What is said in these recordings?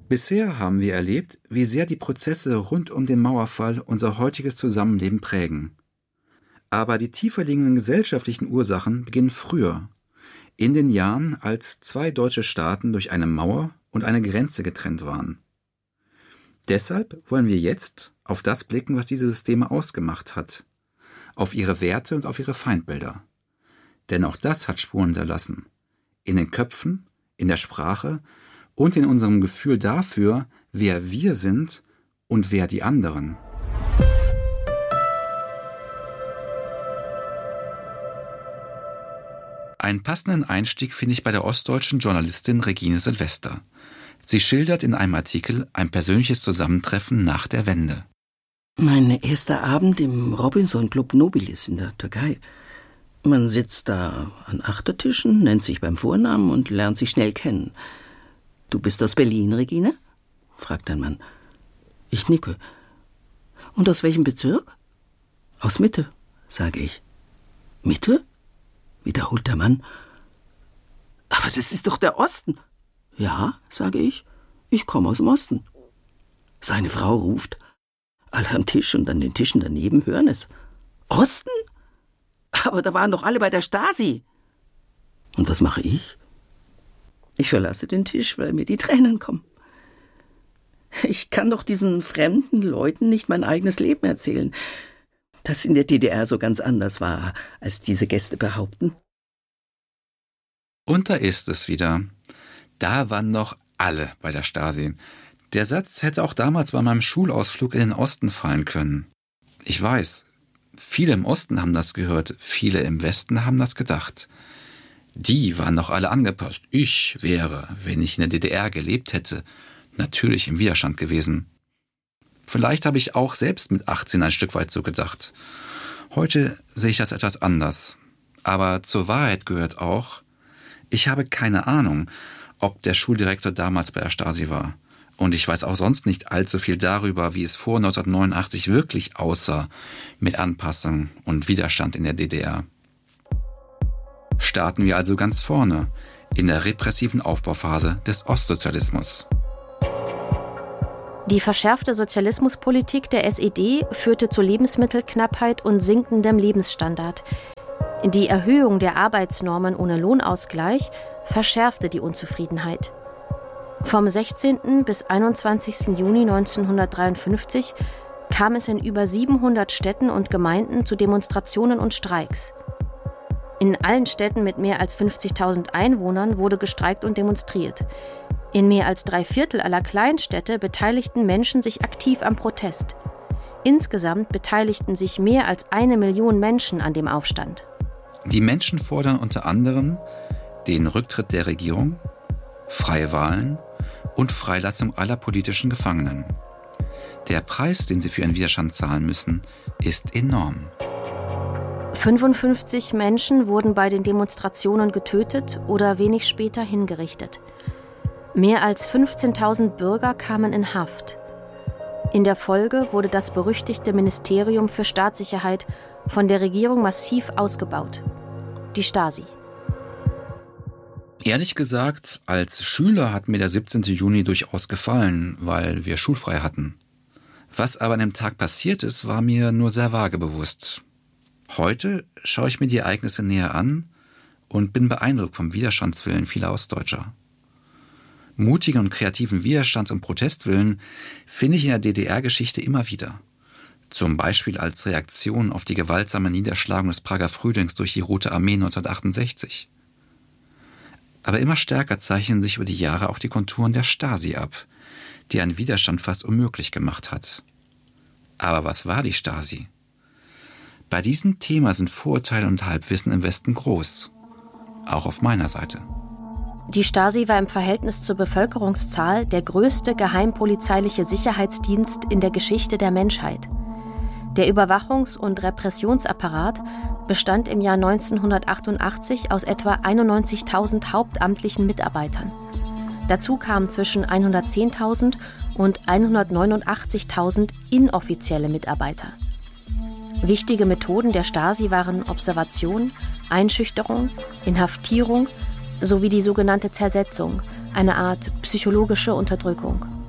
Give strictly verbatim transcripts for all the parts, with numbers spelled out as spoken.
Bisher haben wir erlebt, wie sehr die Prozesse rund um den Mauerfall unser heutiges Zusammenleben prägen. Aber die tiefer liegenden gesellschaftlichen Ursachen beginnen früher, in den Jahren, als zwei deutsche Staaten durch eine Mauer und eine Grenze getrennt waren. Deshalb wollen wir jetzt auf das blicken, was diese Systeme ausgemacht hat, auf ihre Werte und auf ihre Feindbilder. Denn auch das hat Spuren hinterlassen, in den Köpfen, in der Sprache und in unserem Gefühl dafür, wer wir sind und wer die anderen. Einen passenden Einstieg finde ich bei der ostdeutschen Journalistin Regine Silvester. Sie schildert in einem Artikel ein persönliches Zusammentreffen nach der Wende. Mein erster Abend im Robinson Club Nobilis in der Türkei. Man sitzt da an Achtertischen, nennt sich beim Vornamen und lernt sich schnell kennen. »Du bist aus Berlin, Regine?« fragt ein Mann. Ich nicke. »Und aus welchem Bezirk?« »Aus Mitte«, sage ich. »Mitte?« wiederholt der Mann. »Aber das ist doch der Osten.« »Ja«, sage ich, »ich komme aus dem Osten.« Seine Frau ruft. Alle am Tisch und an den Tischen daneben hören es. »Osten? Aber da waren doch alle bei der Stasi.« Und was mache ich? Ich verlasse den Tisch, weil mir die Tränen kommen. Ich kann doch diesen fremden Leuten nicht mein eigenes Leben erzählen, das in der D D R so ganz anders war, als diese Gäste behaupten. Und da ist es wieder. Da waren noch alle bei der Stasi. Der Satz hätte auch damals bei meinem Schulausflug in den Osten fallen können. Ich weiß, viele im Osten haben das gehört, viele im Westen haben das gedacht. Die waren noch alle angepasst. Ich wäre, wenn ich in der D D R gelebt hätte, natürlich im Widerstand gewesen. Vielleicht habe ich auch selbst mit achtzehn ein Stück weit so gedacht. Heute sehe ich das etwas anders. Aber zur Wahrheit gehört auch, ich habe keine Ahnung, ob der Schuldirektor damals bei der Stasi war. Und ich weiß auch sonst nicht allzu viel darüber, wie es vor neunzehnhundertneunundachtzig wirklich aussah mit Anpassung und Widerstand in der D D R. Starten wir also ganz vorne, in der repressiven Aufbauphase des Ostsozialismus. Die verschärfte Sozialismuspolitik der S E D führte zu Lebensmittelknappheit und sinkendem Lebensstandard. Die Erhöhung der Arbeitsnormen ohne Lohnausgleich verschärfte die Unzufriedenheit. Vom sechzehnten bis einundzwanzigsten Juni neunzehnhundertdreiundfünfzig kam es in über siebenhundert Städten und Gemeinden zu Demonstrationen und Streiks. In allen Städten mit mehr als fünfzigtausend Einwohnern wurde gestreikt und demonstriert. In mehr als drei Viertel aller Kleinstädte beteiligten Menschen sich aktiv am Protest. Insgesamt beteiligten sich mehr als eine Million Menschen an dem Aufstand. Die Menschen fordern unter anderem den Rücktritt der Regierung, freie Wahlen und Freilassung aller politischen Gefangenen. Der Preis, den sie für ihren Widerstand zahlen müssen, ist enorm. fünfundfünfzig Menschen wurden bei den Demonstrationen getötet oder wenig später hingerichtet. Mehr als fünfzehntausend Bürger kamen in Haft. In der Folge wurde das berüchtigte Ministerium für Staatssicherheit von der Regierung massiv ausgebaut. Die Stasi. Ehrlich gesagt, als Schüler hat mir der siebzehnten Juni durchaus gefallen, weil wir schulfrei hatten. Was aber an dem Tag passiert ist, war mir nur sehr vage bewusst. Heute schaue ich mir die Ereignisse näher an und bin beeindruckt vom Widerstandswillen vieler Ostdeutscher. Mutigen und kreativen Widerstands- und Protestwillen finde ich in der D D R-Geschichte immer wieder. Zum Beispiel als Reaktion auf die gewaltsame Niederschlagung des Prager Frühlings durch die Rote Armee neunzehnhundertachtundsechzig. Aber immer stärker zeichnen sich über die Jahre auch die Konturen der Stasi ab, die einen Widerstand fast unmöglich gemacht hat. Aber was war die Stasi? Bei diesem Thema sind Vorurteile und Halbwissen im Westen groß. Auch auf meiner Seite. Die Stasi war im Verhältnis zur Bevölkerungszahl der größte geheimpolizeiliche Sicherheitsdienst in der Geschichte der Menschheit. Der Überwachungs- und Repressionsapparat bestand im Jahr neunzehnhundertachtundachtzig aus etwa einundneunzigtausend hauptamtlichen Mitarbeitern. Dazu kamen zwischen hundertzehntausend und hundertneunundachtzigtausend inoffizielle Mitarbeiter. Wichtige Methoden der Stasi waren Observation, Einschüchterung, Inhaftierung sowie die sogenannte Zersetzung, eine Art psychologische Unterdrückung.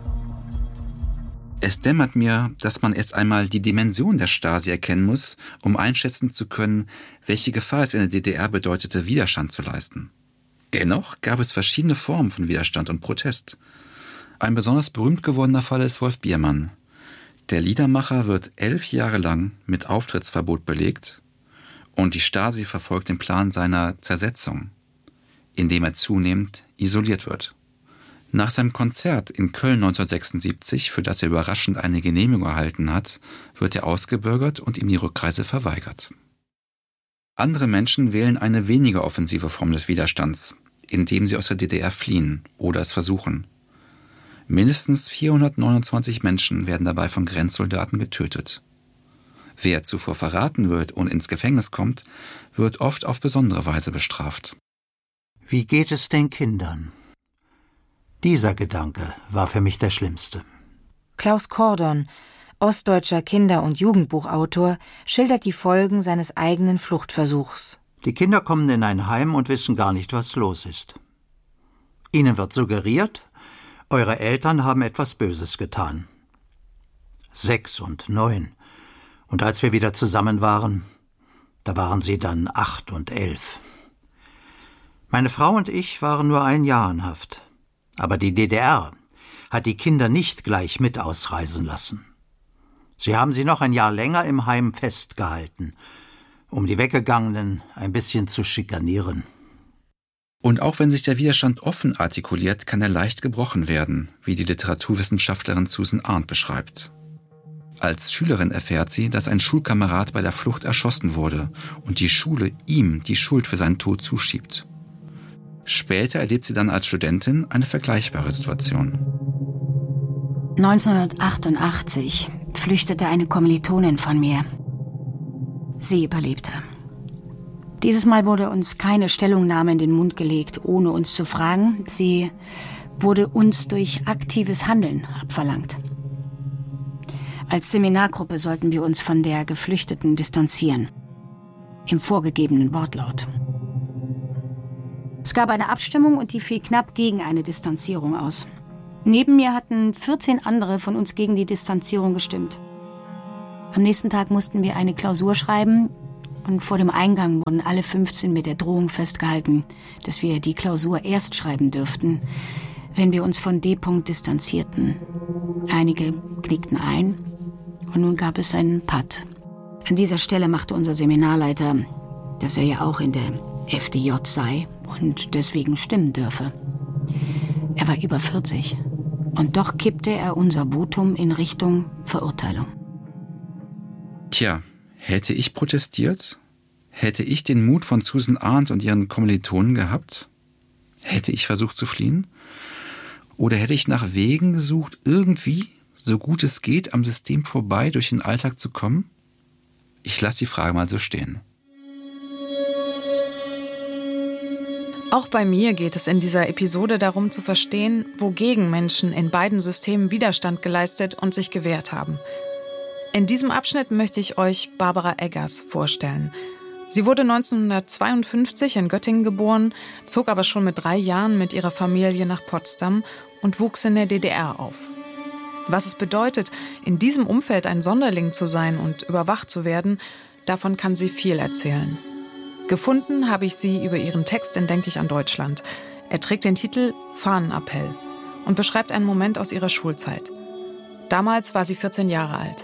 Es dämmert mir, dass man erst einmal die Dimension der Stasi erkennen muss, um einschätzen zu können, welche Gefahr es in der D D R bedeutete, Widerstand zu leisten. Dennoch gab es verschiedene Formen von Widerstand und Protest. Ein besonders berühmt gewordener Fall ist Wolf Biermann. Der Liedermacher wird elf Jahre lang mit Auftrittsverbot belegt und die Stasi verfolgt den Plan seiner Zersetzung, indem er zunehmend isoliert wird. Nach seinem Konzert in Köln neunzehnhundertsechsundsiebzig, für das er überraschend eine Genehmigung erhalten hat, wird er ausgebürgert und ihm die Rückreise verweigert. Andere Menschen wählen eine weniger offensive Form des Widerstands, indem sie aus der D D R fliehen oder es versuchen. Mindestens vierhundertneunundzwanzig Menschen werden dabei von Grenzsoldaten getötet. Wer zuvor verraten wird und ins Gefängnis kommt, wird oft auf besondere Weise bestraft. Wie geht es den Kindern? Dieser Gedanke war für mich der schlimmste. Klaus Kordon, ostdeutscher Kinder- und Jugendbuchautor, schildert die Folgen seines eigenen Fluchtversuchs. Die Kinder kommen in ein Heim und wissen gar nicht, was los ist. Ihnen wird suggeriert, eure Eltern haben etwas Böses getan. Sechs und neun. Und als wir wieder zusammen waren, da waren sie dann acht und elf. Meine Frau und ich waren nur ein Jahr in Haft. Aber die D D R hat die Kinder nicht gleich mit ausreisen lassen. Sie haben sie noch ein Jahr länger im Heim festgehalten, um die Weggegangenen ein bisschen zu schikanieren. Und auch wenn sich der Widerstand offen artikuliert, kann er leicht gebrochen werden, wie die Literaturwissenschaftlerin Susan Arndt beschreibt. Als Schülerin erfährt sie, dass ein Schulkamerad bei der Flucht erschossen wurde und die Schule ihm die Schuld für seinen Tod zuschiebt. Später erlebt sie dann als Studentin eine vergleichbare Situation. neunzehnhundertachtundachtzig flüchtete eine Kommilitonin von mir. Sie überlebte. Dieses Mal wurde uns keine Stellungnahme in den Mund gelegt, ohne uns zu fragen. Sie wurde uns durch aktives Handeln abverlangt. Als Seminargruppe sollten wir uns von der Geflüchteten distanzieren. Im vorgegebenen Wortlaut. Es gab eine Abstimmung und die fiel knapp gegen eine Distanzierung aus. Neben mir hatten vierzehn andere von uns gegen die Distanzierung gestimmt. Am nächsten Tag mussten wir eine Klausur schreiben und vor dem Eingang wurden alle fünfzehn mit der Drohung festgehalten, dass wir die Klausur erst schreiben dürften, wenn wir uns von D. distanzierten. Einige knickten ein und nun gab es einen Patt. An dieser Stelle machte unser Seminarleiter, dass er ja auch in der F D J sei und deswegen stimmen dürfe. Er war über vierzig und doch kippte er unser Votum in Richtung Verurteilung. Tja, hätte ich protestiert? Hätte ich den Mut von Susan Arndt und ihren Kommilitonen gehabt? Hätte ich versucht zu fliehen? Oder hätte ich nach Wegen gesucht, irgendwie, so gut es geht, am System vorbei durch den Alltag zu kommen? Ich lasse die Frage mal so stehen. Auch bei mir geht es in dieser Episode darum zu verstehen, wogegen Menschen in beiden Systemen Widerstand geleistet und sich gewehrt haben. In diesem Abschnitt möchte ich euch Barbara Eggers vorstellen. Sie wurde neunzehnhundertzweiundfünfzig in Göttingen geboren, zog aber schon mit drei Jahren mit ihrer Familie nach Potsdam und wuchs in der D D R auf. Was es bedeutet, in diesem Umfeld ein Sonderling zu sein und überwacht zu werden, davon kann sie viel erzählen. Gefunden habe ich sie über ihren Text in Denk ich an Deutschland. Er trägt den Titel Fahnenappell und beschreibt einen Moment aus ihrer Schulzeit. Damals war sie vierzehn Jahre alt.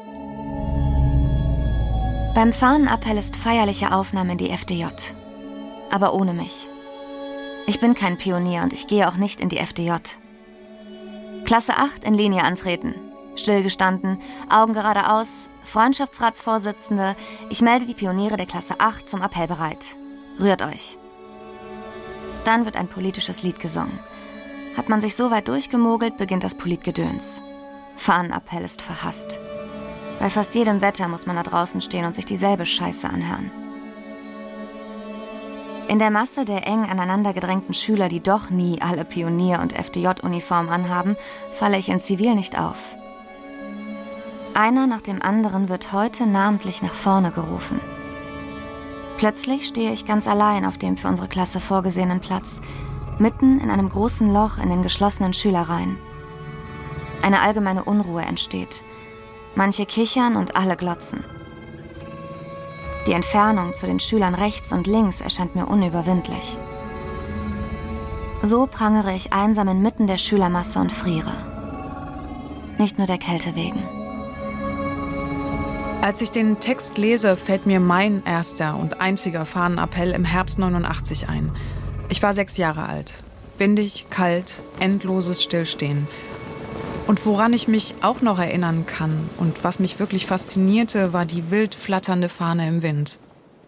Beim Fahnenappell ist feierliche Aufnahme in die F D J. Aber ohne mich. Ich bin kein Pionier und ich gehe auch nicht in die F D J. Klasse acht in Linie antreten. Stillgestanden, Augen geradeaus, Freundschaftsratsvorsitzende, ich melde die Pioniere der Klasse acht zum Appell bereit. Rührt euch. Dann wird ein politisches Lied gesungen. Hat man sich so weit durchgemogelt, beginnt das Politgedöns. Fahnenappell ist verhasst. Bei fast jedem Wetter muss man da draußen stehen und sich dieselbe Scheiße anhören. In der Masse der eng aneinander gedrängten Schüler, die doch nie alle Pionier- und F D J-Uniform anhaben, falle ich in Zivil nicht auf. Einer nach dem anderen wird heute namentlich nach vorne gerufen. Plötzlich stehe ich ganz allein auf dem für unsere Klasse vorgesehenen Platz, mitten in einem großen Loch in den geschlossenen Schülerreihen. Eine allgemeine Unruhe entsteht. Manche kichern und alle glotzen. Die Entfernung zu den Schülern rechts und links erscheint mir unüberwindlich. So prangere ich einsam inmitten der Schülermasse und friere. Nicht nur der Kälte wegen. Als ich den Text lese, fällt mir mein erster und einziger Fahnenappell im Herbst neunundachtzig ein. Ich war sechs Jahre alt. Windig, kalt, endloses Stillstehen. Und woran ich mich auch noch erinnern kann und was mich wirklich faszinierte, war die wild flatternde Fahne im Wind.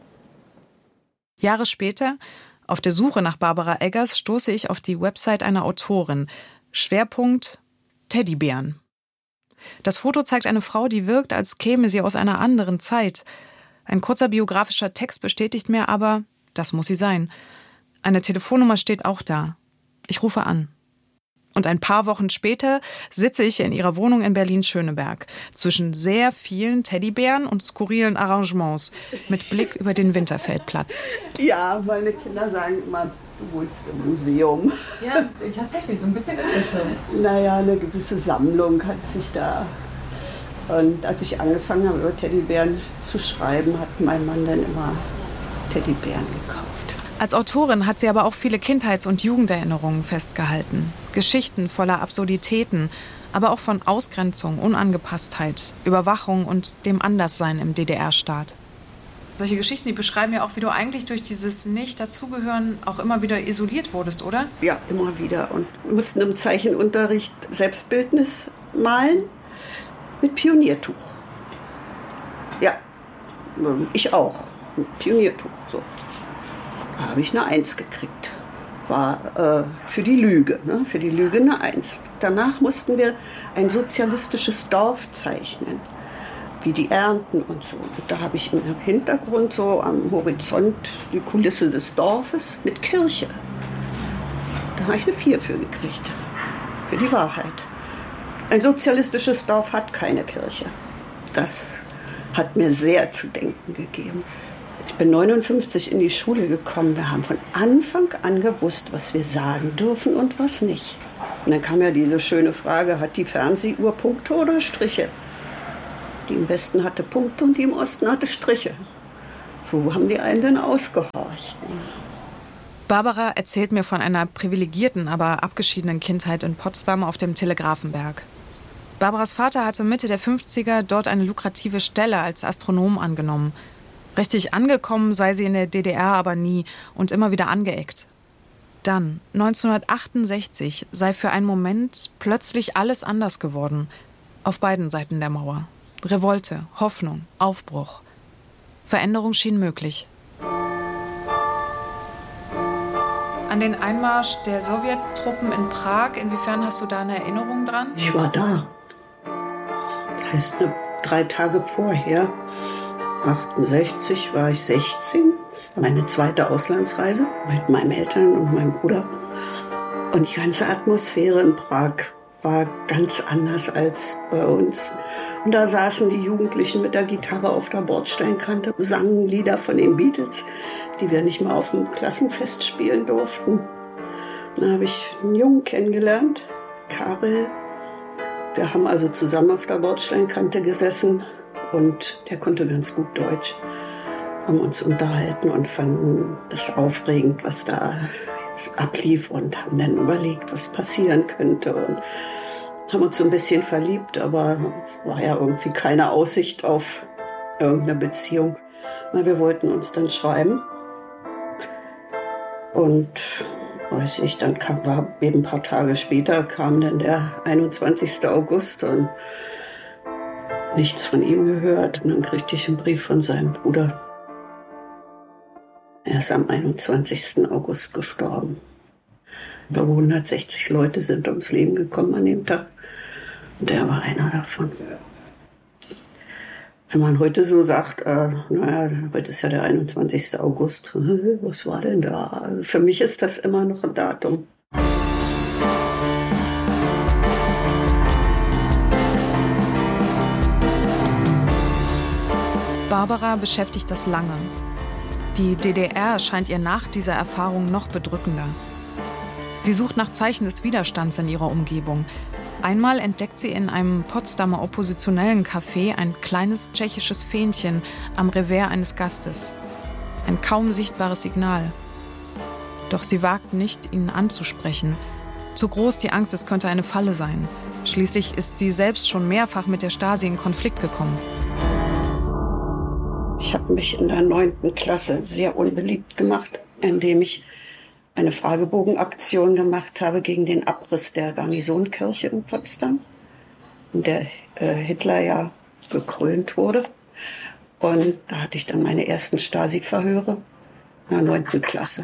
Jahre später, auf der Suche nach Barbara Eggers, stoße ich auf die Website einer Autorin. Schwerpunkt Teddybären. Das Foto zeigt eine Frau, die wirkt, als käme sie aus einer anderen Zeit. Ein kurzer biografischer Text bestätigt mir aber, das muss sie sein. Eine Telefonnummer steht auch da. Ich rufe an. Und ein paar Wochen später sitze ich in ihrer Wohnung in Berlin-Schöneberg zwischen sehr vielen Teddybären und skurrilen Arrangements mit Blick über den Winterfeldplatz. Ja, meine Kinder sagen immer, du wohnst im Museum. Ja, tatsächlich, so ein bisschen ist das so. Naja, eine gewisse Sammlung hat sich da. Und als ich angefangen habe, über Teddybären zu schreiben, hat mein Mann dann immer Teddybären gekauft. Als Autorin hat sie aber auch viele Kindheits- und Jugenderinnerungen festgehalten. Geschichten voller Absurditäten, aber auch von Ausgrenzung, Unangepasstheit, Überwachung und dem Anderssein im D D R-Staat. Solche Geschichten, die beschreiben ja auch, wie du eigentlich durch dieses Nicht-Dazugehören auch immer wieder isoliert wurdest, oder? Ja, immer wieder. Und wir mussten im Zeichenunterricht Selbstbildnis malen mit Pioniertuch. Ja, ich auch. Mit Pioniertuch, so. Da habe ich eine Eins gekriegt. War äh, für die Lüge, ne? Für die Lüge eine Eins. Danach mussten wir ein sozialistisches Dorf zeichnen, wie die Ernten und so. Und da habe ich im Hintergrund so am Horizont die Kulisse des Dorfes mit Kirche. Da habe ich eine Vier für gekriegt, für die Wahrheit. Ein sozialistisches Dorf hat keine Kirche. Das hat mir sehr zu denken gegeben. Ich bin neunundfünfzig in die Schule gekommen. Wir haben von Anfang an gewusst, was wir sagen dürfen und was nicht. Und dann kam ja diese schöne Frage, hat die Fernsehuhr Punkte oder Striche? Die im Westen hatte Punkte und die im Osten hatte Striche. So haben die einen dann ausgehorcht. Barbara erzählt mir von einer privilegierten, aber abgeschiedenen Kindheit in Potsdam auf dem Telegrafenberg. Barbaras Vater hatte Mitte der fünfziger dort eine lukrative Stelle als Astronom angenommen. Richtig angekommen sei sie in der D D R aber nie und immer wieder angeeckt. Dann, neunzehnhundertachtundsechzig, sei für einen Moment plötzlich alles anders geworden. Auf beiden Seiten der Mauer. Revolte, Hoffnung, Aufbruch. Veränderung schien möglich. An den Einmarsch der Sowjettruppen in Prag, inwiefern hast du da eine Erinnerung dran? Ich war da. Das heißt, ne, drei Tage vorher, achtundsechzig, war ich sechzehn. Meine zweite Auslandsreise mit meinen Eltern und meinem Bruder. Und die ganze Atmosphäre in Prag war ganz anders als bei uns. Und da saßen die Jugendlichen mit der Gitarre auf der Bordsteinkante, sangen Lieder von den Beatles, die wir nicht mal auf dem Klassenfest spielen durften. Dann habe ich einen Jungen kennengelernt, Karel. Wir haben also zusammen auf der Bordsteinkante gesessen und der konnte ganz gut Deutsch. Haben uns unterhalten und fanden das aufregend, was da ablief und haben dann überlegt, was passieren könnte und haben uns so ein bisschen verliebt, aber war ja irgendwie keine Aussicht auf irgendeine Beziehung. Weil wir wollten uns dann schreiben und weiß ich, dann kam, war eben ein paar Tage später kam dann der einundzwanzigsten August und nichts von ihm gehört. Und dann kriegte ich einen Brief von seinem Bruder. Er ist am einundzwanzigsten August gestorben. Über hundertsechzig Leute sind ums Leben gekommen an dem Tag. Und der war einer davon. Wenn man heute so sagt, äh, naja, heute ist ja der einundzwanzigsten August, was war denn da? Also für mich ist das immer noch ein Datum. Barbara beschäftigt das lange. Die D D R scheint ihr nach dieser Erfahrung noch bedrückender. Sie sucht nach Zeichen des Widerstands in ihrer Umgebung. Einmal entdeckt sie in einem Potsdamer oppositionellen Café ein kleines tschechisches Fähnchen am Revers eines Gastes. Ein kaum sichtbares Signal. Doch sie wagt nicht, ihn anzusprechen. Zu groß die Angst, es könnte eine Falle sein. Schließlich ist sie selbst schon mehrfach mit der Stasi in Konflikt gekommen. Ich habe mich in der neunten Klasse sehr unbeliebt gemacht, indem ich eine Fragebogenaktion gemacht habe gegen den Abriss der Garnisonkirche in Potsdam, in der äh, Hitler ja gekrönt wurde. Und da hatte ich dann meine ersten Stasi-Verhöre in der neunten Klasse.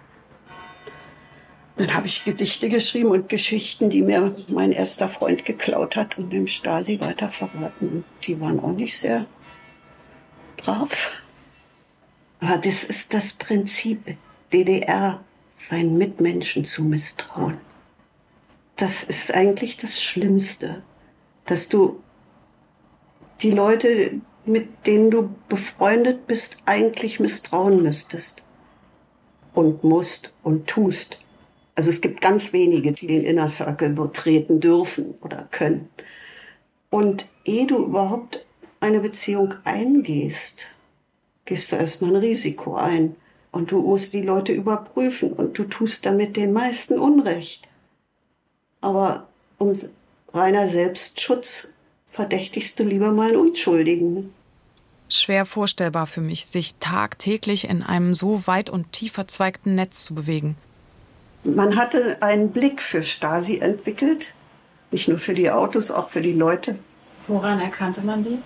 Dann habe ich Gedichte geschrieben und Geschichten, die mir mein erster Freund geklaut hat und dem Stasi weiter verraten. Und die waren auch nicht sehr brav. Aber das ist das Prinzip D D R, seinen Mitmenschen zu misstrauen. Das ist eigentlich das Schlimmste, dass du die Leute, mit denen du befreundet bist, eigentlich misstrauen müsstest. Und musst und tust. Also es gibt ganz wenige, die den Inner Circle betreten dürfen oder können. Und ehe du überhaupt eine Beziehung eingehst, gehst du erstmal ein Risiko ein. Und du musst die Leute überprüfen und du tust damit den meisten Unrecht. Aber um reiner Selbstschutz verdächtigst du lieber mal einen Unschuldigen. Schwer vorstellbar für mich, sich tagtäglich in einem so weit und tief verzweigten Netz zu bewegen. Man hatte einen Blick für Stasi entwickelt, nicht nur für die Autos, auch für die Leute. Woran erkannte man die?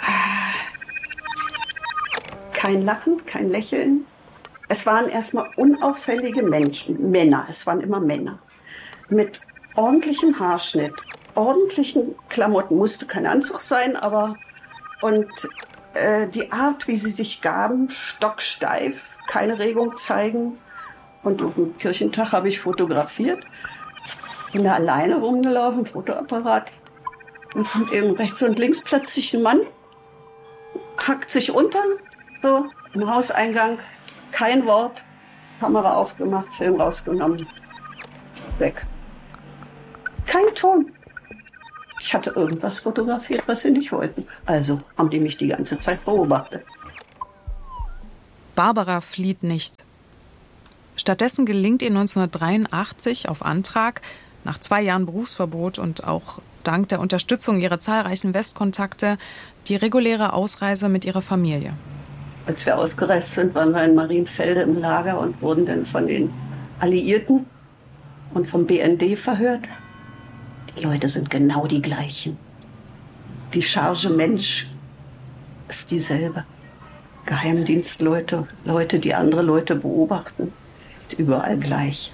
Kein Lachen, kein Lächeln. Es waren erstmal unauffällige Menschen, Männer, es waren immer Männer, mit ordentlichem Haarschnitt, ordentlichen Klamotten, musste kein Anzug sein, aber und äh, die Art, wie sie sich gaben, stocksteif, keine Regung zeigen. Und auf dem Kirchentag habe ich fotografiert, bin da alleine rumgelaufen, Fotoapparat, und kommt eben rechts und links plötzlich ein Mann, kackt sich unter, so im Hauseingang. Kein Wort, Kamera aufgemacht, Film rausgenommen, weg. Kein Ton. Ich hatte irgendwas fotografiert, was sie nicht wollten. Also haben die mich die ganze Zeit beobachtet. Barbara flieht nicht. Stattdessen gelingt ihr neunzehnhundertdreiundachtzig auf Antrag, nach zwei Jahren Berufsverbot und auch dank der Unterstützung ihrer zahlreichen Westkontakte, die reguläre Ausreise mit ihrer Familie. Als wir ausgereist sind, waren wir in Marienfelde im Lager und wurden dann von den Alliierten und vom B N D verhört. Die Leute sind genau die gleichen. Die Charge Mensch ist dieselbe. Geheimdienstleute, Leute, die andere Leute beobachten, ist überall gleich.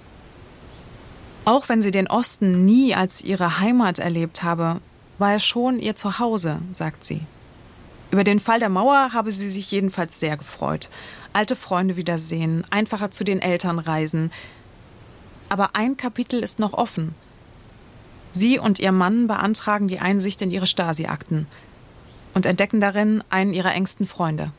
Auch wenn sie den Osten nie als ihre Heimat erlebt habe, war er schon ihr Zuhause, sagt sie. Über den Fall der Mauer habe sie sich jedenfalls sehr gefreut. Alte Freunde wiedersehen, einfacher zu den Eltern reisen. Aber ein Kapitel ist noch offen. Sie und ihr Mann beantragen die Einsicht in ihre Stasi-Akten und entdecken darin einen ihrer engsten Freunde.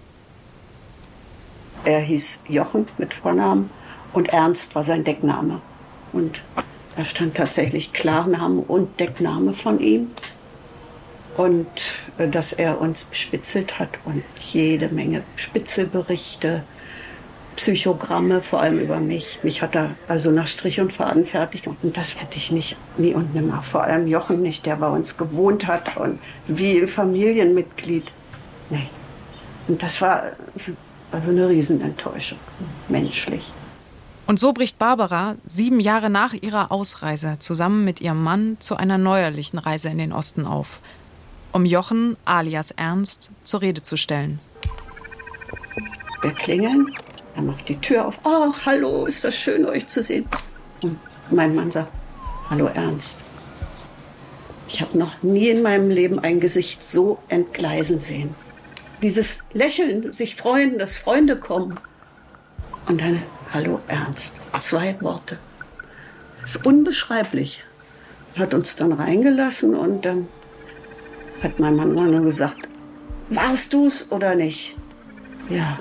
Er hieß Jochen mit Vornamen und Ernst war sein Deckname. Und da stand tatsächlich Klarname und Deckname von ihm. Und äh, dass er uns bespitzelt hat und jede Menge Spitzelberichte, Psychogramme, vor allem über mich. Mich hat er also nach Strich und Faden fertig gemacht. Und das hätte ich nicht, nie und nimmer. Vor allem Jochen nicht, der bei uns gewohnt hat und wie ein Familienmitglied. Nee. Und das war also eine Riesenenttäuschung, menschlich. Und so bricht Barbara sieben Jahre nach ihrer Ausreise zusammen mit ihrem Mann zu einer neuerlichen Reise in den Osten auf, um Jochen alias Ernst zur Rede zu stellen. Wir klingeln, er macht die Tür auf. Oh, hallo, ist das schön, euch zu sehen. Und mein Mann sagt, hallo Ernst. Ich habe noch nie in meinem Leben ein Gesicht so entgleisen sehen. Dieses Lächeln, sich freuen, dass Freunde kommen. Und dann, hallo Ernst, zwei Worte. Das ist unbeschreiblich. Hat uns dann reingelassen und dann hat mein Mann nur gesagt, warst du's oder nicht? Ja.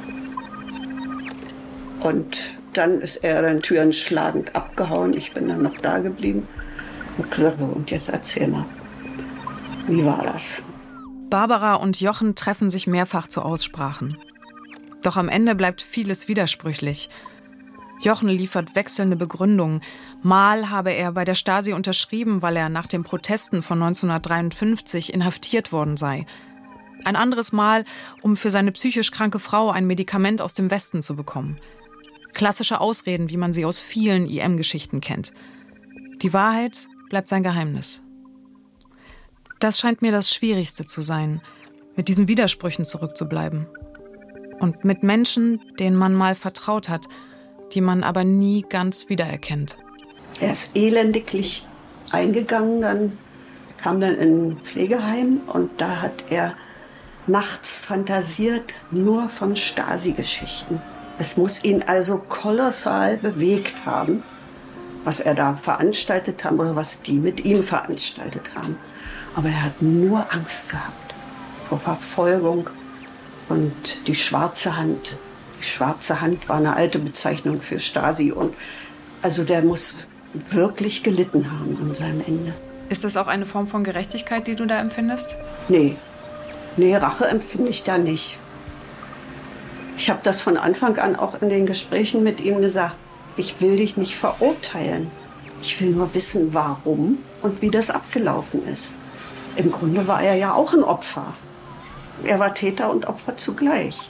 Und dann ist er dann Türen schlagend abgehauen. Ich bin dann noch da geblieben. Ich habe gesagt, so, und jetzt erzähl mal, wie war das? Barbara und Jochen treffen sich mehrfach zu Aussprachen. Doch am Ende bleibt vieles widersprüchlich. Jochen liefert wechselnde Begründungen. Mal habe er bei der Stasi unterschrieben, weil er nach den Protesten von neunzehnhundertdreiundfünfzig inhaftiert worden sei. Ein anderes Mal, um für seine psychisch kranke Frau ein Medikament aus dem Westen zu bekommen. Klassische Ausreden, wie man sie aus vielen I M-Geschichten kennt. Die Wahrheit bleibt sein Geheimnis. Das scheint mir das Schwierigste zu sein, mit diesen Widersprüchen zurückzubleiben. Und mit Menschen, denen man mal vertraut hat, die man aber nie ganz wiedererkennt. Er ist elendiglich eingegangen, dann kam dann in ein Pflegeheim und da hat er nachts fantasiert nur von Stasi-Geschichten. Es muss ihn also kolossal bewegt haben, was er da veranstaltet hat oder was die mit ihm veranstaltet haben. Aber er hat nur Angst gehabt vor Verfolgung und die schwarze Hand. Die schwarze Hand war eine alte Bezeichnung für Stasi. Und also der muss wirklich gelitten haben an seinem Ende. Ist das auch eine Form von Gerechtigkeit, die du da empfindest? Nee, nee, Rache empfinde ich da nicht. Ich habe das von Anfang an auch in den Gesprächen mit ihm gesagt. Ich will dich nicht verurteilen. Ich will nur wissen, warum und wie das abgelaufen ist. Im Grunde war er ja auch ein Opfer. Er war Täter und Opfer zugleich.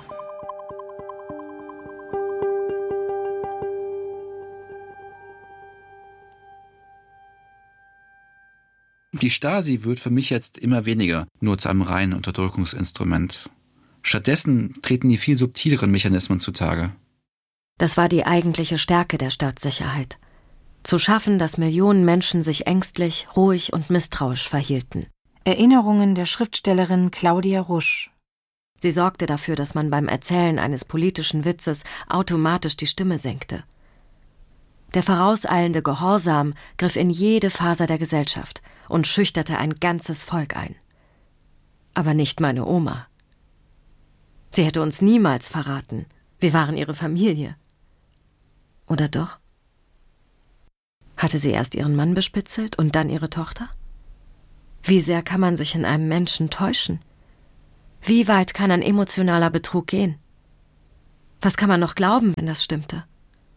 Die Stasi wird für mich jetzt immer weniger nur zu einem reinen Unterdrückungsinstrument. Stattdessen treten die viel subtileren Mechanismen zutage. Das war die eigentliche Stärke der Staatssicherheit. Zu schaffen, dass Millionen Menschen sich ängstlich, ruhig und misstrauisch verhielten. Erinnerungen der Schriftstellerin Claudia Rusch. Sie sorgte dafür, dass man beim Erzählen eines politischen Witzes automatisch die Stimme senkte. Der vorauseilende Gehorsam griff in jede Faser der Gesellschaft und schüchterte ein ganzes Volk ein. Aber nicht meine Oma. Sie hätte uns niemals verraten. Wir waren ihre Familie. Oder doch? Hatte sie erst ihren Mann bespitzelt und dann ihre Tochter? Wie sehr kann man sich in einem Menschen täuschen? Wie weit kann ein emotionaler Betrug gehen? Was kann man noch glauben, wenn das stimmte?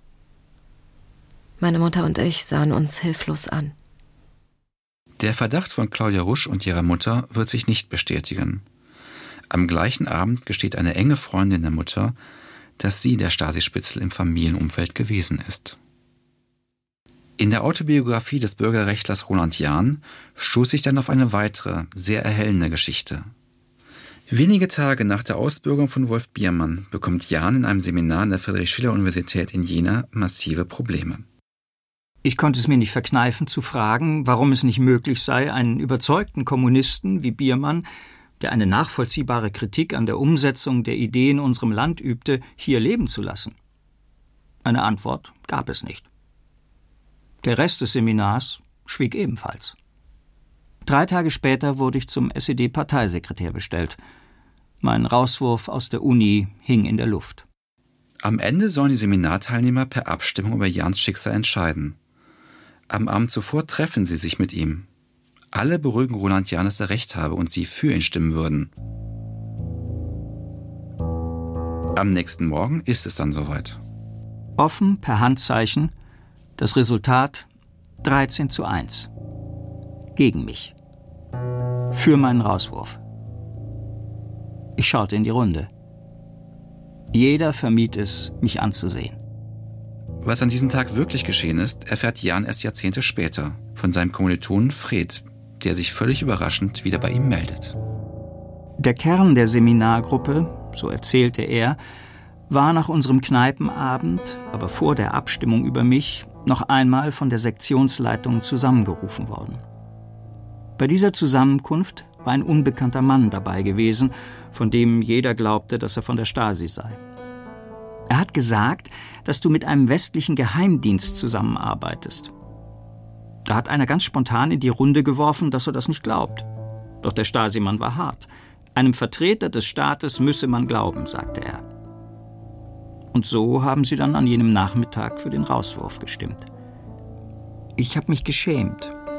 Meine Mutter und ich sahen uns hilflos an. Der Verdacht von Claudia Rusch und ihrer Mutter wird sich nicht bestätigen. Am gleichen Abend gesteht eine enge Freundin der Mutter, dass sie der Stasi-Spitzel im Familienumfeld gewesen ist. In der Autobiografie des Bürgerrechtlers Roland Jahn stoße ich dann auf eine weitere, sehr erhellende Geschichte. Wenige Tage nach der Ausbürgerung von Wolf Biermann bekommt Jahn in einem Seminar an der Friedrich-Schiller-Universität in Jena massive Probleme. Ich konnte es mir nicht verkneifen zu fragen, warum es nicht möglich sei, einen überzeugten Kommunisten wie Biermann, der eine nachvollziehbare Kritik an der Umsetzung der Idee in unserem Land übte, hier leben zu lassen. Eine Antwort gab es nicht. Der Rest des Seminars schwieg ebenfalls. Drei Tage später wurde ich zum S E D-Parteisekretär bestellt. Mein Rauswurf aus der Uni hing in der Luft. Am Ende sollen die Seminarteilnehmer per Abstimmung über Jahns Schicksal entscheiden. Am Abend zuvor treffen sie sich mit ihm. Alle beruhigen Roland Jahn, dass er recht habe und sie für ihn stimmen würden. Am nächsten Morgen ist es dann soweit. Offen per Handzeichen, das Resultat dreizehn zu eins. Gegen mich. Für meinen Rauswurf. Ich schaute in die Runde. Jeder vermied es, mich anzusehen. Was an diesem Tag wirklich geschehen ist, erfährt Jahn erst Jahrzehnte später von seinem Kommilitonen Fred, der sich völlig überraschend wieder bei ihm meldet. Der Kern der Seminargruppe, so erzählte er, war nach unserem Kneipenabend, aber vor der Abstimmung über mich, noch einmal von der Sektionsleitung zusammengerufen worden. Bei dieser Zusammenkunft war ein unbekannter Mann dabei gewesen, von dem jeder glaubte, dass er von der Stasi sei. Er hat gesagt, dass du mit einem westlichen Geheimdienst zusammenarbeitest. Da hat einer ganz spontan in die Runde geworfen, dass er das nicht glaubt. Doch der Stasi-Mann war hart. Einem Vertreter des Staates müsse man glauben, sagte er. Und so haben sie dann an jenem Nachmittag für den Rauswurf gestimmt. Ich habe mich geschämt.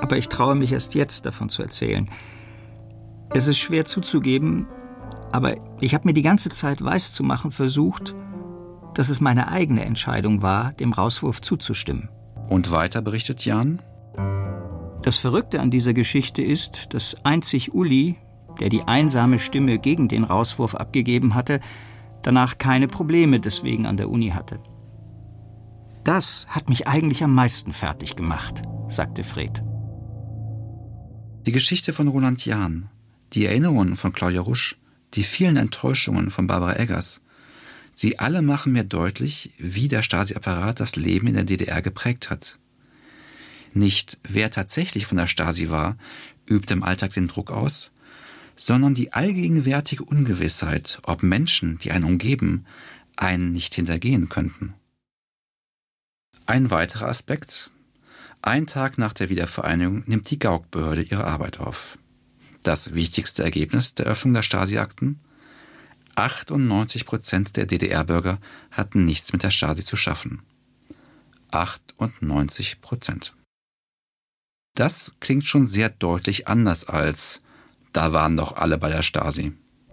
aber ich traue mich erst jetzt davon zu erzählen. Es ist schwer zuzugeben, aber ich habe mir die ganze Zeit weiszumachen versucht, dass es meine eigene Entscheidung war, dem Rauswurf zuzustimmen. Und weiter berichtet Jan: Das Verrückte an dieser Geschichte ist, dass einzig Uli, der die einsame Stimme gegen den Rauswurf abgegeben hatte, danach keine Probleme deswegen an der Uni hatte. Das hat mich eigentlich am meisten fertig gemacht, sagte Fred. Die Geschichte von Roland Jahn, die Erinnerungen von Claudia Rusch, die vielen Enttäuschungen von Barbara Eggers, sie alle machen mir deutlich, wie der Stasi-Apparat das Leben in der D D R geprägt hat. Nicht, wer tatsächlich von der Stasi war, übt im Alltag den Druck aus, sondern die allgegenwärtige Ungewissheit, ob Menschen, die einen umgeben, einen nicht hintergehen könnten. Ein weiterer Aspekt: Ein Tag nach der Wiedervereinigung nimmt die Gauk-Behörde ihre Arbeit auf. Das wichtigste Ergebnis der Öffnung der Stasi-Akten: achtundneunzig Prozent der D D R-Bürger hatten nichts mit der Stasi zu schaffen. achtundneunzig Prozent. Das klingt schon sehr deutlich anders als „da waren doch alle bei der Stasi".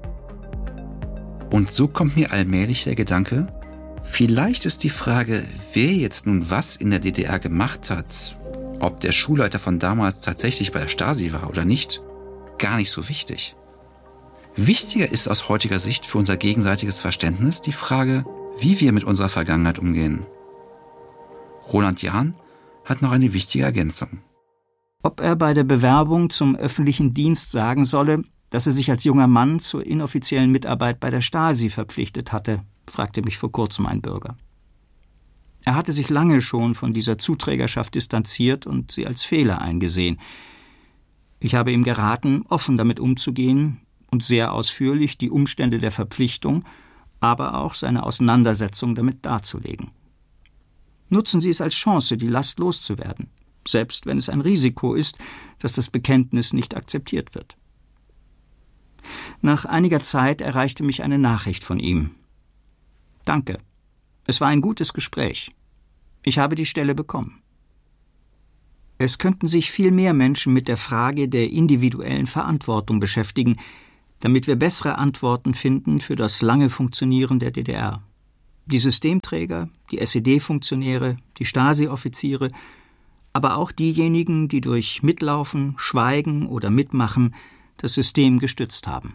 Und so kommt mir allmählich der Gedanke, vielleicht ist die Frage, wer jetzt nun was in der D D R gemacht hat, ob der Schulleiter von damals tatsächlich bei der Stasi war oder nicht, gar nicht so wichtig. Wichtiger ist aus heutiger Sicht für unser gegenseitiges Verständnis die Frage, wie wir mit unserer Vergangenheit umgehen. Roland Jahn hat noch eine wichtige Ergänzung. Ob er bei der Bewerbung zum öffentlichen Dienst sagen solle, dass er sich als junger Mann zur inoffiziellen Mitarbeit bei der Stasi verpflichtet hatte, fragte mich vor kurzem ein Bürger. Er hatte sich lange schon von dieser Zuträgerschaft distanziert und sie als Fehler eingesehen. Ich habe ihm geraten, offen damit umzugehen und sehr ausführlich die Umstände der Verpflichtung, aber auch seine Auseinandersetzung damit darzulegen. Nutzen Sie es als Chance, die Last loszuwerden, selbst wenn es ein Risiko ist, dass das Bekenntnis nicht akzeptiert wird. Nach einiger Zeit erreichte mich eine Nachricht von ihm. Danke. Es war ein gutes Gespräch. Ich habe die Stelle bekommen. Es könnten sich viel mehr Menschen mit der Frage der individuellen Verantwortung beschäftigen, damit wir bessere Antworten finden für das lange Funktionieren der D D R. Die Systemträger, die S E D-Funktionäre, die Stasi-Offiziere, aber auch diejenigen, die durch Mitlaufen, Schweigen oder Mitmachen das System gestützt haben.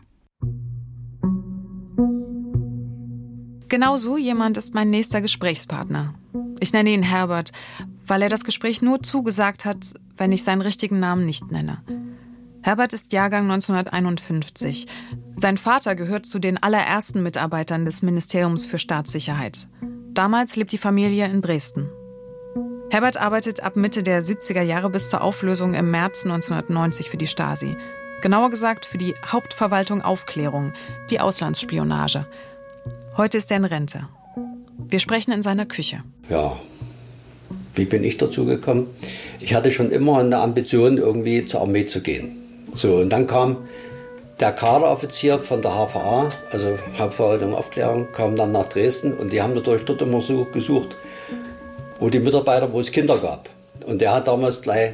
Genau so jemand ist mein nächster Gesprächspartner. Ich nenne ihn Herbert, weil er das Gespräch nur zugesagt hat, wenn ich seinen richtigen Namen nicht nenne. Herbert ist Jahrgang neunzehnhunderteinundfünfzig. Sein Vater gehört zu den allerersten Mitarbeitern des Ministeriums für Staatssicherheit. Damals lebt die Familie in Dresden. Herbert arbeitet ab Mitte der siebziger Jahre bis zur Auflösung im März neunzehnhundertneunzig für die Stasi. Genauer gesagt für die Hauptverwaltung Aufklärung, die Auslandsspionage. Heute ist er in Rente. Wir sprechen in seiner Küche. Ja, wie bin ich dazu gekommen? Ich hatte schon immer eine Ambition, irgendwie zur Armee zu gehen. So, und dann kam der Kaderoffizier von der H V A, also Hauptverwaltung Aufklärung, kam dann nach Dresden und die haben natürlich dort immer so gesucht, wo die Mitarbeiter, wo es Kinder gab. Und der hat damals gleich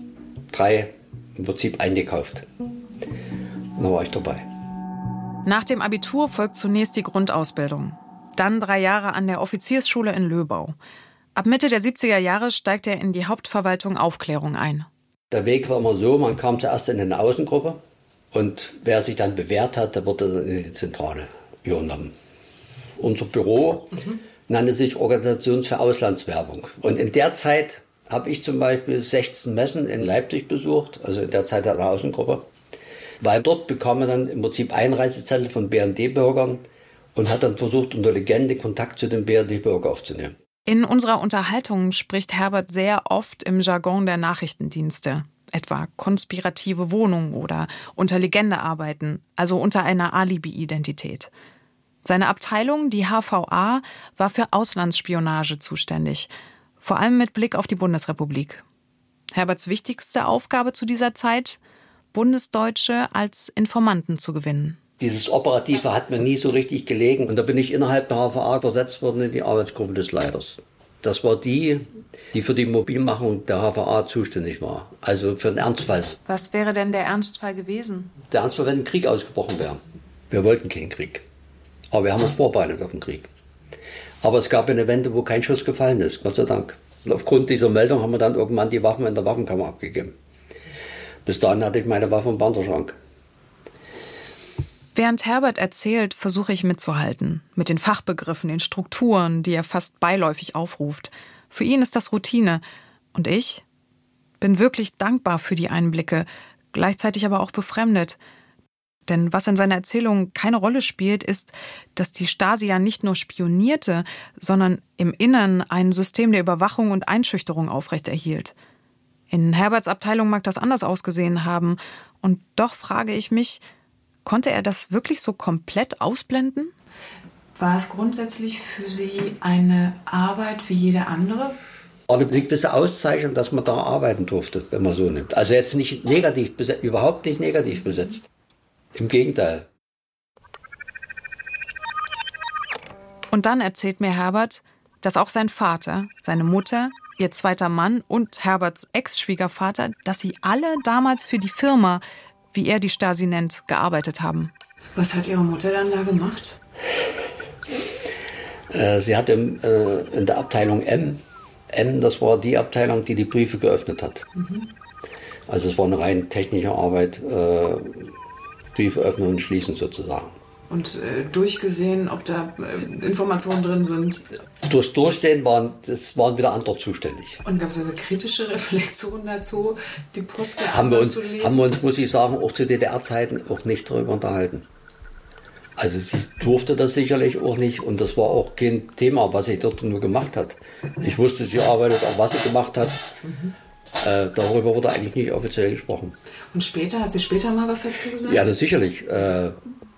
drei im Prinzip eingekauft. Und dann war ich dabei. Nach dem Abitur folgt zunächst die Grundausbildung. Dann drei Jahre an der Offiziersschule in Löbau. Ab Mitte der siebziger Jahre steigt er in die Hauptverwaltung Aufklärung ein. Der Weg war immer so, man kam zuerst in eine Außengruppe und wer sich dann bewährt hat, der wurde dann in die Zentrale übernommen. Unser Büro mhm. nannte sich Organisation für Auslandswerbung. Und in der Zeit habe ich zum Beispiel sechzehn Messen in Leipzig besucht, also in der Zeit der Außengruppe. Weil dort bekam man dann im Prinzip Einreisezettel von B N D-Bürgern und hat dann versucht, unter Legende Kontakt zu den B N D-Bürgern aufzunehmen. In unserer Unterhaltung spricht Herbert sehr oft im Jargon der Nachrichtendienste, etwa konspirative Wohnung oder unter Legende arbeiten, also unter einer Alibi-Identität. Seine Abteilung, die H V A, war für Auslandsspionage zuständig, vor allem mit Blick auf die Bundesrepublik. Herberts wichtigste Aufgabe zu dieser Zeit: Bundesdeutsche als Informanten zu gewinnen. Dieses Operative hat mir nie so richtig gelegen. Und da bin ich innerhalb der H V A versetzt worden in die Arbeitsgruppe des Leiters. Das war die, die für die Mobilmachung der H V A zuständig war. Also für den Ernstfall. Was wäre denn der Ernstfall gewesen? Der Ernstfall, wenn ein Krieg ausgebrochen wäre. Wir wollten keinen Krieg. Aber wir haben uns vorbereitet auf den Krieg. Aber es gab eine Wende, wo kein Schuss gefallen ist, Gott sei Dank. Und aufgrund dieser Meldung haben wir dann irgendwann die Waffen in der Waffenkammer abgegeben. Bis dahin hatte ich meine Waffe im Panzerschrank. Während Herbert erzählt, versuche ich mitzuhalten. Mit den Fachbegriffen, den Strukturen, die er fast beiläufig aufruft. Für ihn ist das Routine. Und ich bin wirklich dankbar für die Einblicke, gleichzeitig aber auch befremdet. Denn was in seiner Erzählung keine Rolle spielt, ist, dass die Stasi ja nicht nur spionierte, sondern im Innern ein System der Überwachung und Einschüchterung aufrechterhielt. In Herberts Abteilung mag das anders ausgesehen haben. Und doch frage ich mich, konnte er das wirklich so komplett ausblenden? War es grundsätzlich für Sie eine Arbeit wie jede andere? Eine gewisse Auszeichnung, dass man da arbeiten durfte, wenn man so nimmt. Also jetzt nicht negativ besetzt, überhaupt nicht negativ besetzt. Im Gegenteil. Und dann erzählt mir Herbert, dass auch sein Vater, seine Mutter, ihr zweiter Mann und Herberts Ex-Schwiegervater, dass sie alle damals für die Firma, wie er die Stasi nennt, gearbeitet haben. Was hat Ihre Mutter dann da gemacht? Äh, sie hat im, äh, in der Abteilung M, M, das war die Abteilung, die die Briefe geöffnet hat. Mhm. Also es war eine rein technische Arbeit, äh, Briefe öffnen und schließen sozusagen. Und äh, durchgesehen, ob da äh, Informationen drin sind? Durchs Durchsehen waren, das waren wieder andere zuständig. Und gab es eine kritische Reflexion dazu, die Post der haben wir uns, zu lesen? Haben wir uns, muss ich sagen, auch zu D D R-Zeiten auch nicht darüber unterhalten. Also sie durfte das sicherlich auch nicht und das war auch kein Thema, was sie dort nur gemacht hat. Ich wusste, sie arbeitet, auch was sie gemacht hat. Mhm. Äh, darüber wurde eigentlich nicht offiziell gesprochen. Und später, hat sie später mal was dazu gesagt? Ja, das sicherlich. Äh,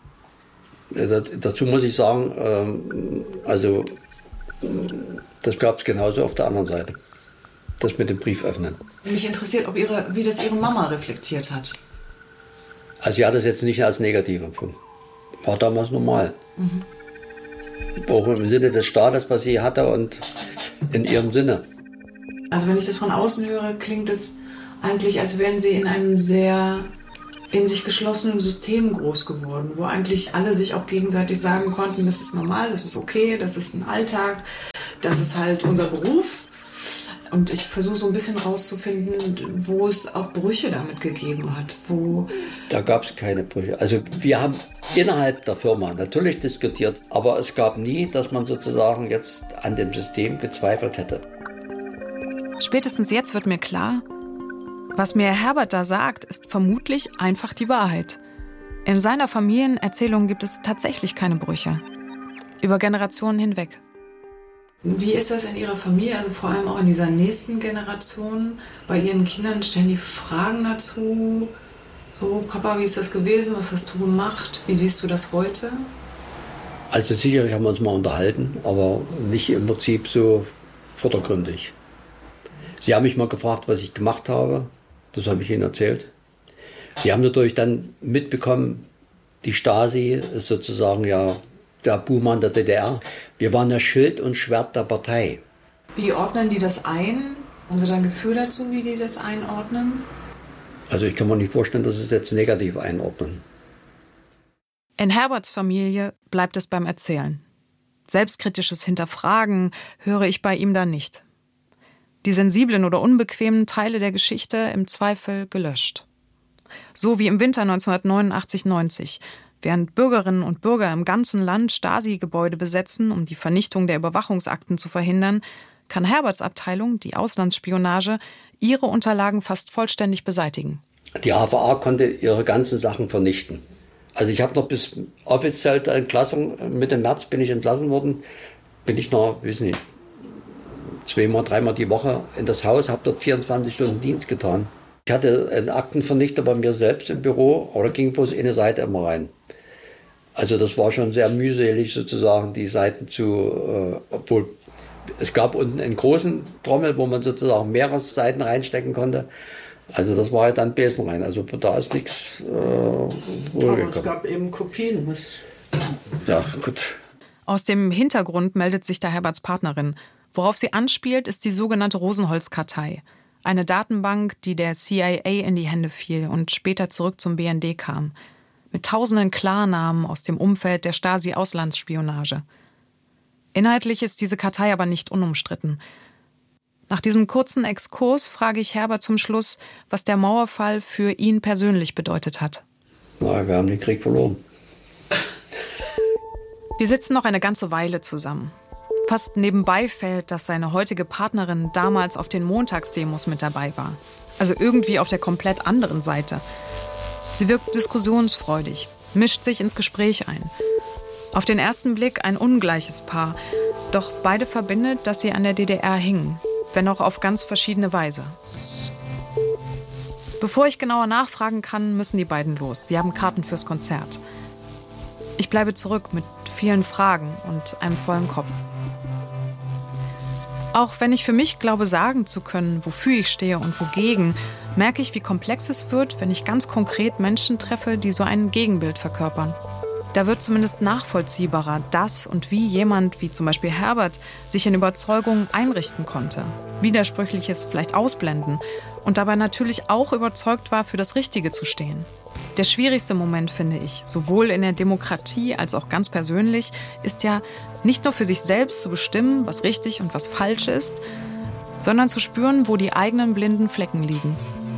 das, dazu muss ich sagen, ähm, also das gab es genauso auf der anderen Seite. Das mit dem Brief öffnen. Mich interessiert, ob ihre, wie das ihre Mama reflektiert hat. Also sie hat das jetzt nicht als negativ empfunden. War damals normal. Mhm. Auch im Sinne des Staates, was sie hatte und in ihrem Sinne. Also wenn ich das von außen höre, klingt es eigentlich, als wären sie in einem sehr in sich geschlossenen System groß geworden, wo eigentlich alle sich auch gegenseitig sagen konnten, das ist normal, das ist okay, das ist ein Alltag, das ist halt unser Beruf. Und ich versuche so ein bisschen rauszufinden, wo es auch Brüche damit gegeben hat. Wo da gab es keine Brüche. Also wir haben innerhalb der Firma natürlich diskutiert, aber es gab nie, dass man sozusagen jetzt an dem System gezweifelt hätte. Spätestens jetzt wird mir klar, was mir Herbert da sagt, ist vermutlich einfach die Wahrheit. In seiner Familienerzählung gibt es tatsächlich keine Brüche. Über Generationen hinweg. Wie ist das in Ihrer Familie, also vor allem auch in dieser nächsten Generation? Bei Ihren Kindern stellen die Fragen dazu? So, Papa, wie ist das gewesen? Was hast du gemacht? Wie siehst du das heute? Also sicherlich haben wir uns mal unterhalten, aber nicht im Prinzip so vordergründig. Sie haben mich mal gefragt, was ich gemacht habe. Das habe ich Ihnen erzählt. Sie haben natürlich dann mitbekommen, die Stasi ist sozusagen ja der Buhmann der D D R. Wir waren ja Schild und Schwert der Partei. Wie ordnen die das ein? Haben Sie da ein Gefühl dazu, wie die das einordnen? Also ich kann mir nicht vorstellen, dass Sie es jetzt negativ einordnen. In Herberts Familie bleibt es beim Erzählen. Selbstkritisches Hinterfragen höre ich bei ihm da nicht. Die sensiblen oder unbequemen Teile der Geschichte im Zweifel gelöscht. So wie im Winter neunzehnhundertneunundachtzig neunzig, während Bürgerinnen und Bürger im ganzen Land Stasi-Gebäude besetzen, um die Vernichtung der Überwachungsakten zu verhindern, kann Herberts Abteilung, die Auslandsspionage, ihre Unterlagen fast vollständig beseitigen. Die H V A konnte ihre ganzen Sachen vernichten. Also ich habe noch bis offiziell der Entlassung, Mitte März bin ich entlassen worden, bin ich noch, wissen nicht, zweimal, dreimal die Woche in das Haus, habe dort vierundzwanzig Stunden Dienst getan. Ich hatte einen Aktenvernichter bei mir selbst im Büro, aber da ging bloß eine Seite immer rein. Also das war schon sehr mühselig sozusagen, die Seiten zu, äh, obwohl es gab unten einen großen Trommel, wo man sozusagen mehrere Seiten reinstecken konnte. Also das war halt dann Besen rein, also da ist nichts äh, Aber es gab eben Kopien. Was? Ja, gut. Aus dem Hintergrund meldet sich da Herberts Partnerin, Worauf sie anspielt, ist die sogenannte Rosenholz-Kartei. Eine Datenbank, die der C I A in die Hände fiel und später zurück zum B N D kam. Mit tausenden Klarnamen aus dem Umfeld der Stasi-Auslandsspionage. Inhaltlich ist diese Kartei aber nicht unumstritten. Nach diesem kurzen Exkurs frage ich Herbert zum Schluss, was der Mauerfall für ihn persönlich bedeutet hat. Na, wir haben den Krieg verloren. Wir sitzen noch eine ganze Weile zusammen. Fast nebenbei fällt, dass seine heutige Partnerin damals auf den Montagsdemos mit dabei war. Also irgendwie auf der komplett anderen Seite. Sie wirkt diskussionsfreudig, mischt sich ins Gespräch ein. Auf den ersten Blick ein ungleiches Paar, doch beide verbindet, dass sie an der D D R hingen, wenn auch auf ganz verschiedene Weise. Bevor ich genauer nachfragen kann, müssen die beiden los. Sie haben Karten fürs Konzert. Ich bleibe zurück mit vielen Fragen und einem vollen Kopf. Auch wenn ich für mich glaube, sagen zu können, wofür ich stehe und wogegen, merke ich, wie komplex es wird, wenn ich ganz konkret Menschen treffe, die so ein Gegenbild verkörpern. Da wird zumindest nachvollziehbarer, dass und wie jemand, wie zum Beispiel Herbert, sich in Überzeugungen einrichten konnte, Widersprüchliches vielleicht ausblenden und dabei natürlich auch überzeugt war, für das Richtige zu stehen. Der schwierigste Moment, finde ich, sowohl in der Demokratie als auch ganz persönlich, ist ja nicht nur für sich selbst zu bestimmen, was richtig und was falsch ist, sondern zu spüren, wo die eigenen blinden Flecken liegen.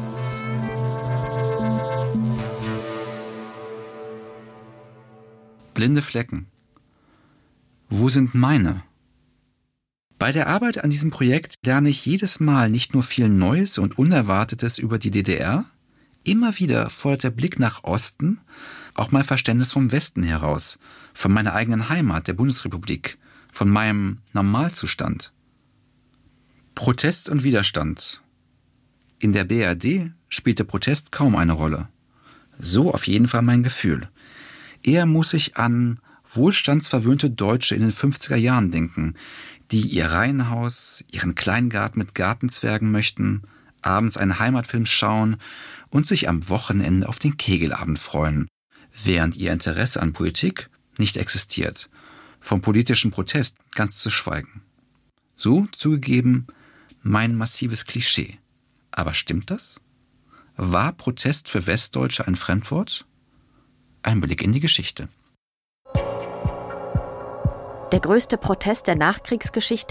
Blinde Flecken. Wo sind meine? Bei der Arbeit an diesem Projekt lerne ich jedes Mal nicht nur viel Neues und Unerwartetes über die D D R, immer wieder fordert der Blick nach Osten auch mein Verständnis vom Westen heraus, von meiner eigenen Heimat, der Bundesrepublik, von meinem Normalzustand. Protest und Widerstand. In der B R D spielte Protest kaum eine Rolle. So auf jeden Fall mein Gefühl. Eher muss ich an wohlstandsverwöhnte Deutsche in den fünfziger Jahren denken, die ihr Reihenhaus, ihren Kleingarten mit Gartenzwergen möchten, abends einen Heimatfilm schauen und sich am Wochenende auf den Kegelabend freuen, während ihr Interesse an Politik nicht existiert, vom politischen Protest ganz zu schweigen. So, zugegeben, mein massives Klischee. Aber stimmt das? War Protest für Westdeutsche ein Fremdwort? Ein Blick in die Geschichte. Der größte Protest der Nachkriegsgeschichte